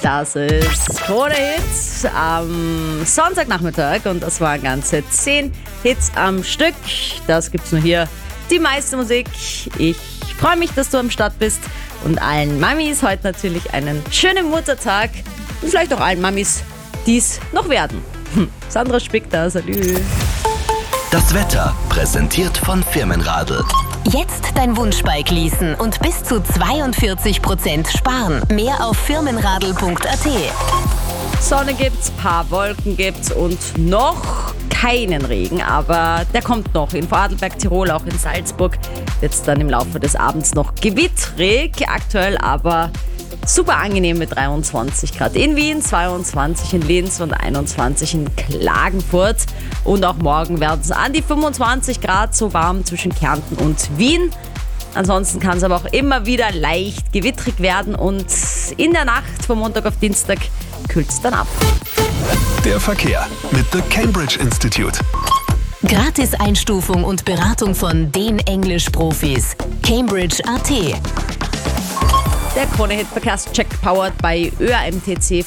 Das ist Krone Hits am Sonntagnachmittag und das waren ganze 10 Hits am Stück. Das gibt's nur hier, die meiste Musik. Ich freue mich, dass du am Start bist und allen Mamis heute natürlich einen schönen Muttertag und vielleicht auch allen Mamis, die es noch werden. Sandra Spick da, salü. Das Wetter präsentiert von Firmenradl. Jetzt dein Wunschbike leasen und bis zu 42% sparen. Mehr auf firmenradl.at. Sonne gibt's, paar Wolken gibt's und noch keinen Regen, aber der kommt noch. In Vorarlberg, Tirol, auch in Salzburg wird es dann im Laufe des Abends noch gewittrig. Aktuell aber super angenehm mit 23 Grad in Wien, 22 in Linz und 21 in Klagenfurt. Und auch morgen werden es an die 25 Grad, so warm zwischen Kärnten und Wien. Ansonsten kann es aber auch immer wieder leicht gewittrig werden und in der Nacht vom Montag auf Dienstag kühlt es dann ab. Der Verkehr mit The Cambridge Institute. Gratis Einstufung und Beratung von den Englisch-Profis. Cambridge.at. Der Krone-Hit-Verkehrscheck powered bei ÖAMTC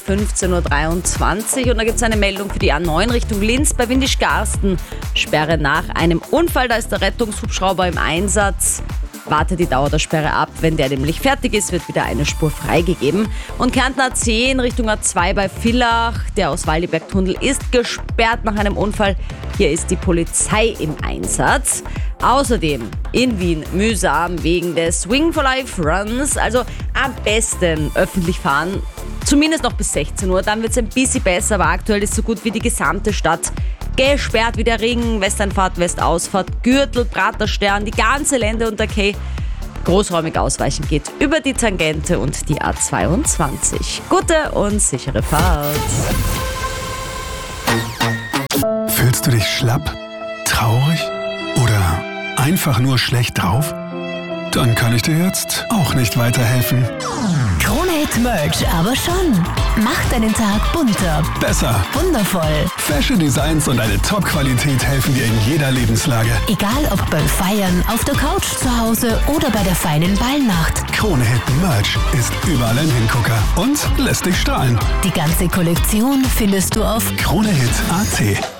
15.23 Uhr. Und da gibt es eine Meldung für die A9 Richtung Linz bei Windischgarsten. Sperre nach einem Unfall, da ist der Rettungshubschrauber im Einsatz. Warte die Dauer der Sperre ab. Wenn der nämlich fertig ist, wird wieder eine Spur freigegeben. Und Kärnten A10 in Richtung A2 bei Villach. Der Auswaldiberg-Tunnel ist gesperrt nach einem Unfall. Hier ist die Polizei im Einsatz. Außerdem in Wien mühsam wegen des Swing for Life Runs. Also am besten öffentlich fahren, zumindest noch bis 16 Uhr. Dann wird es ein bisschen besser, aber aktuell ist so gut wie die gesamte Stadt gesperrt, wie der Ring, Westeinfahrt, Westausfahrt, Gürtel, Praterstern, die ganze Lände und der K. Großräumig ausweichen geht über die Tangente und die A22. Gute und sichere Fahrt. Fühlst du dich schlapp, traurig oder einfach nur schlecht drauf? Dann kann ich dir jetzt auch nicht weiterhelfen. Krone Hit Merch aber schon. Mach deinen Tag bunter, Besser. wundervoll. Fashion Designs und eine Top-Qualität helfen dir in jeder Lebenslage. Egal ob beim Feiern, auf der Couch zu Hause oder bei der feinen Ballnacht. Krone Hit Merch ist überall ein Hingucker und lässt dich strahlen. Die ganze Kollektion findest du auf KroneHit.at